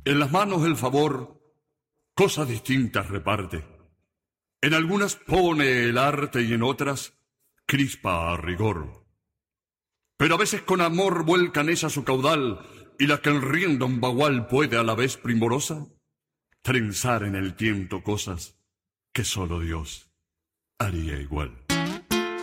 En las manos el favor cosas distintas reparte. En algunas pone el arte y en otras crispa a rigor. Pero a veces con amor vuelcan ella su caudal, y la que en rienda un bagual puede a la vez primorosa trenzar en el tiento cosas que solo Dios haría igual.